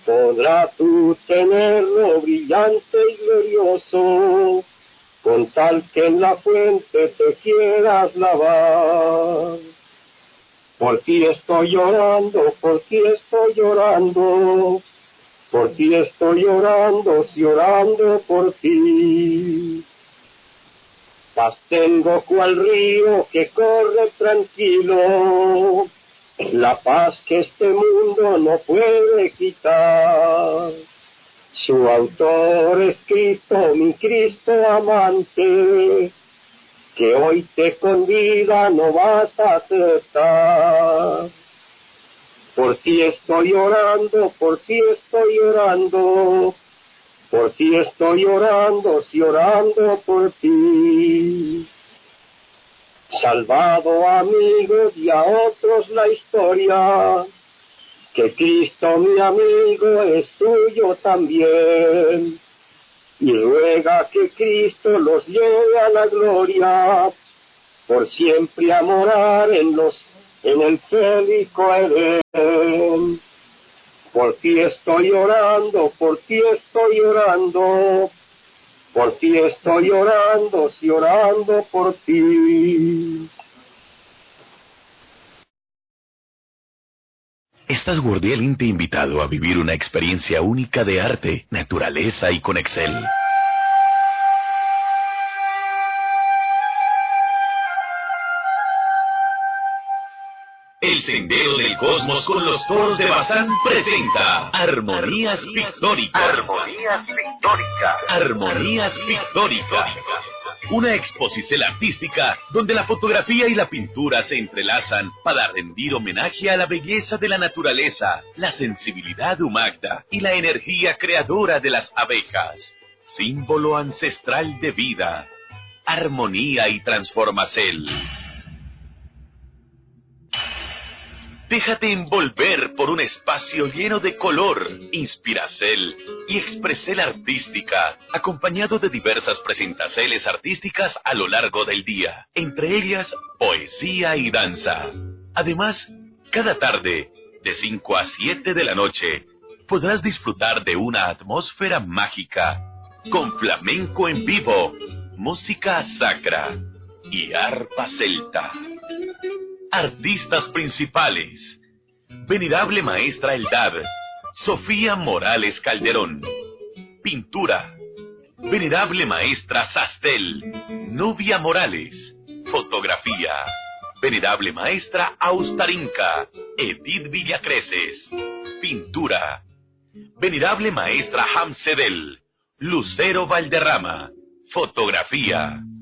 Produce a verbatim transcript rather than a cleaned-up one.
podrás tú tenerlo brillante y glorioso, con tal que en la fuente te quieras lavar. Por ti estoy llorando, por ti estoy llorando, por ti estoy llorando, si llorando por ti. Paz tengo cual río que corre tranquilo, la paz que este mundo no puede quitar. Su autor es Cristo, mi Cristo amante, que hoy te convida, no vas a aceptar. Por ti estoy llorando, por ti estoy llorando, por ti estoy llorando, si llorando por ti. Salvado amigos y a otros la historia, que Cristo mi amigo es tuyo también. Y ruega que Cristo los lleve a la gloria, por siempre a morar en los, en el célico Edén. Por ti estoy llorando, por ti estoy llorando, por ti estoy llorando, si llorando por ti. Estás cordialmente invitado a vivir una experiencia única de arte, naturaleza y con Excel. El Sendero del Cosmos con los Toros de Bazán presenta Armonías Pictóricas. Armonías Pictóricas. Armonías Pictóricas. Una exposición artística donde la fotografía y la pintura se entrelazan para rendir homenaje a la belleza de la naturaleza, la sensibilidad humana y la energía creadora de las abejas. Símbolo ancestral de vida, armonía y transformación. Déjate envolver por un espacio lleno de color, inspiracel y expresel artística, acompañado de diversas presentaciones artísticas a lo largo del día, entre ellas poesía y danza. Además, cada tarde, de cinco a siete de la noche, podrás disfrutar de una atmósfera mágica, con flamenco en vivo, música sacra y arpa celta. Artistas principales: Venerable Maestra Eldad, Sofía Morales Calderón. Pintura: Venerable Maestra Sastel, Nubia Morales. Fotografía: Venerable Maestra Austarinca, Edith Villacreces. Pintura: Venerable Maestra Hamsedel, Lucero Valderrama. Fotografía: